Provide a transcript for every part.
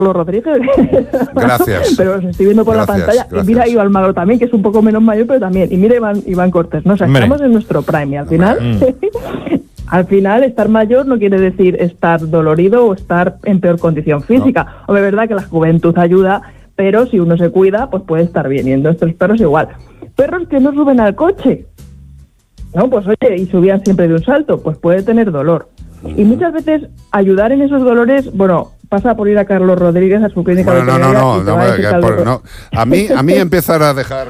Carlos Rodríguez. Gracias. Pero os estoy viendo por la pantalla. Gracias. Y mira Iván Almagro también, que es un poco menos mayor, pero también. Y mira Iván Cortés. No, o sea, estamos en nuestro prime. Y al final, al final, estar mayor no quiere decir estar dolorido o estar en peor condición física. No. Hombre, es verdad que la juventud ayuda, pero si uno se cuida, pues puede estar bien. Y en nuestros perros igual. Perros que no suben al coche. No, pues oye, y subían siempre de un salto, pues puede tener dolor. Y muchas veces ayudar en esos dolores, bueno, pasa por ir a Carlos Rodríguez a su clínica veterinaria. No. A mí empezar a dejar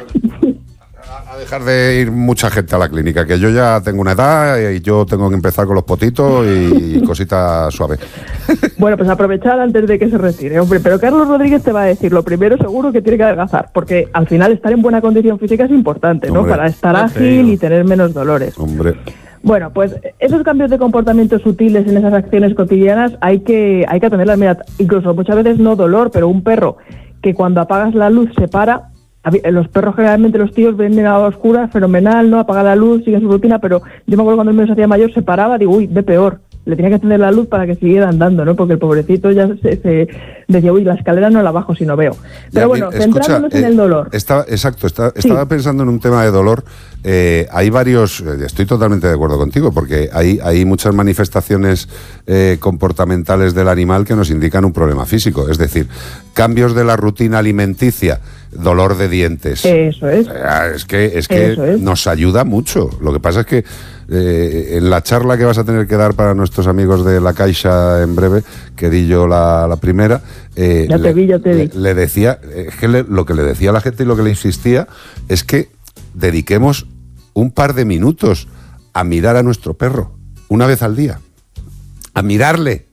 de ir mucha gente a la clínica, que yo ya tengo una edad y yo tengo que empezar con los potitos y cositas suaves. Bueno, pues aprovechar antes de que se retire, hombre. Pero Carlos Rodríguez te va a decir, lo primero seguro que tiene que adelgazar, porque al final estar en buena condición física es importante, ¿no? Para estar ágil y tener menos dolores. Hombre. Bueno, pues esos cambios de comportamiento sutiles en esas acciones cotidianas hay que atenderlas. Mira, incluso muchas veces no dolor, pero un perro que cuando apagas la luz se para. Los perros generalmente, los tíos ven a oscuras, fenomenal, ¿no? Apaga la luz, sigue su rutina, pero yo me acuerdo cuando el mío se hacía mayor, se paraba, digo, uy, ve peor. Le tenía que encender la luz para que siguiera andando, ¿no? Porque el pobrecito ya se decía, uy, la escalera no la bajo si no veo. Pero bueno, centrándonos en el dolor. Estaba pensando en un tema de dolor. Hay varios, estoy totalmente de acuerdo contigo, porque hay muchas manifestaciones comportamentales del animal que nos indican un problema físico. Es decir, cambios de la rutina alimenticia, dolor de dientes. Eso es. Es que nos ayuda mucho. Lo que pasa es que en la charla que vas a tener que dar para nuestros amigos de La Caixa en breve, que di yo la primera, le decía, es que lo que le decía a la gente y lo que le insistía es que dediquemos un par de minutos a mirar a nuestro perro, una vez al día. A mirarle,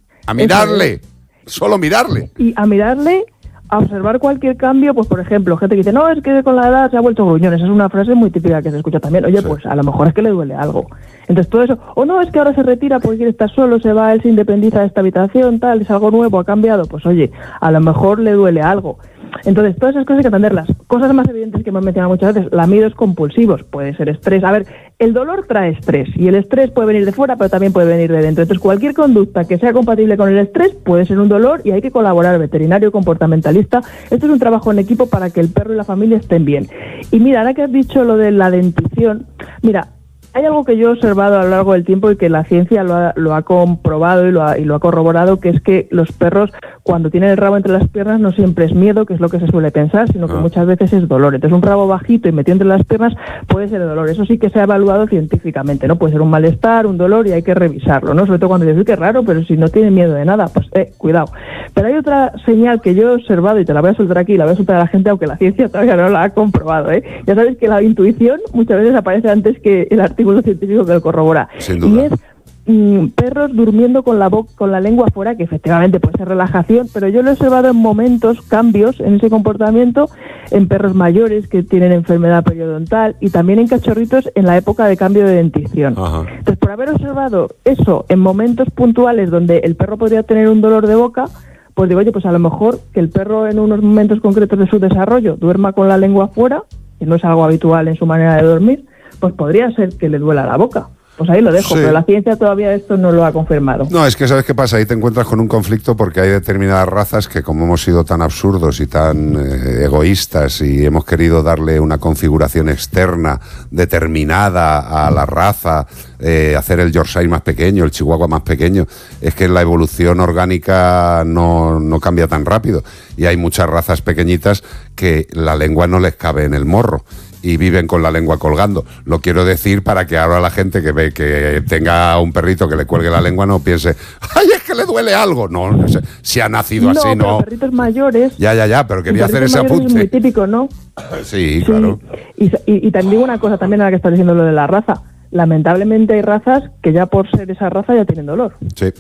solo mirarle. Y a mirarle, a observar cualquier cambio, pues por ejemplo, gente que dice, no, es que con la edad se ha vuelto gruñón. Esa es una frase muy típica que se escucha también. Oye, pues a lo mejor es que le duele algo. Entonces todo eso, o no, es que ahora se retira porque quiere estar solo, se va, él se independiza de esta habitación, tal, es algo nuevo, ha cambiado. Pues oye, a lo mejor le duele algo. Entonces, todas esas cosas hay que atenderlas. Cosas más evidentes que hemos mencionado muchas veces, lamidos compulsivos, puede ser estrés. A ver, el dolor trae estrés y el estrés puede venir de fuera, pero también puede venir de dentro. Entonces, cualquier conducta que sea compatible con el estrés puede ser un dolor y hay que colaborar, veterinario, comportamentalista. Esto es un trabajo en equipo para que el perro y la familia estén bien. Y mira, ahora que has dicho lo de la dentición, mira, hay algo que yo he observado a lo largo del tiempo y que la ciencia lo ha comprobado y lo ha corroborado, que es que los perros, cuando tienen el rabo entre las piernas, no siempre es miedo, que es lo que se suele pensar, sino que muchas veces es dolor. Entonces, un rabo bajito y metido entre las piernas puede ser dolor. Eso sí que se ha evaluado científicamente, ¿no? Puede ser un malestar, un dolor y hay que revisarlo, ¿no? Sobre todo cuando dices, uy, qué raro, pero si no tiene miedo de nada, pues cuidado. Pero hay otra señal que yo he observado y te la voy a soltar aquí, la voy a soltar a la gente, aunque la ciencia todavía no la ha comprobado, ¿eh? Ya sabes que la intuición muchas veces aparece antes que el artículo científico que lo corrobora. Sin duda. Y es perros durmiendo con la lengua afuera, que efectivamente puede ser relajación, pero yo lo he observado en momentos, cambios en ese comportamiento en perros mayores que tienen enfermedad periodontal y también en cachorritos en la época de cambio de dentición. Ajá. Entonces, por haber observado eso en momentos puntuales donde el perro podría tener un dolor de boca, pues digo, oye, pues a lo mejor que el perro en unos momentos concretos de su desarrollo duerma con la lengua afuera, que no es algo habitual en su manera de dormir, pues podría ser que le duela la boca. Pues ahí lo dejo, pero la ciencia todavía esto no lo ha confirmado. No, es que ¿sabes qué pasa? Ahí te encuentras con un conflicto porque hay determinadas razas que, como hemos sido tan absurdos y tan egoístas y hemos querido darle una configuración externa determinada a la raza, hacer el Yorkshire más pequeño, el Chihuahua más pequeño, es que la evolución orgánica no cambia tan rápido. Y hay muchas razas pequeñitas que la lengua no les cabe en el morro y viven con la lengua colgando. Lo quiero decir para que ahora la gente que ve que tenga un perrito que le cuelgue la lengua no piense, ¡ay, es que le duele algo! No sé, si ha nacido así, no. Pero perritos mayores... Ya, pero quería hacer ese apunte. Es muy típico, ¿no? Sí, claro. Y también digo una cosa, también ahora que estás diciendo lo de la raza. Lamentablemente hay razas que ya por ser esa raza ya tienen dolor.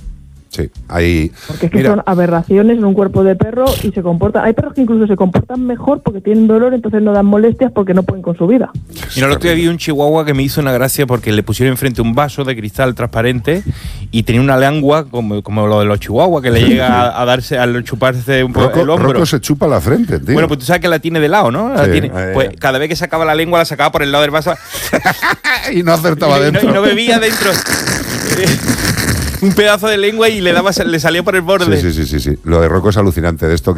Sí, ahí... Porque es que son aberraciones en un cuerpo de perro y se comportan... Hay perros que incluso se comportan mejor porque tienen dolor, entonces no dan molestias porque no pueden con su vida. Mira, el otro día vi un chihuahua que me hizo una gracia porque le pusieron enfrente un vaso de cristal transparente y tenía una lengua como lo de los chihuahuas, que le llega a darse, al chuparse un poco el hombro. Rocco se chupa la frente, tío. Bueno, pues tú sabes que la tiene de lado, ¿no? Pues cada vez que sacaba la lengua la sacaba por el lado del vaso y no acertaba dentro. Y no bebía dentro. un pedazo de lengua y le salía por el borde. Sí. Lo de Rocco es alucinante, de esto